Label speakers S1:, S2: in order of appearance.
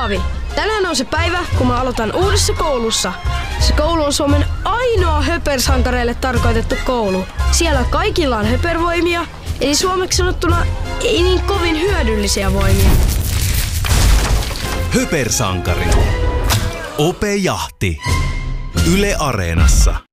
S1: Paavi. Tänään on se päivä, kun mä aloitan uudessa koulussa. Se koulu on Suomen ainoa höpersankareille tarkoitettu koulu. Siellä kaikilla on höpervoimia, eli suomeksi sanottuna ei niin kovin hyödyllisiä voimia.
S2: Höpersankari. Ope Jahti. Yle Areenassa.